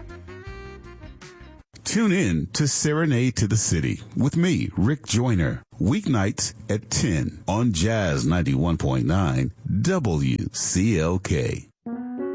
Tune in to Serenade to the City with me, Rick Joyner, weeknights at 10 on Jazz 91.9 WCLK.